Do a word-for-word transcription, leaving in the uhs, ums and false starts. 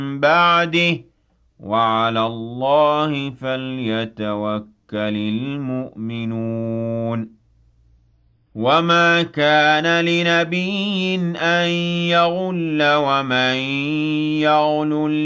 بَعْدِهِ ۚ وَعَلَى اللَّهِ فَلْيَتَوَكَّلِ الْمُؤْمِنُونَ وَمَا كَانَ لِنَبِيٍّ أَن يَغُلَّ وَمَن يَغْلُلْ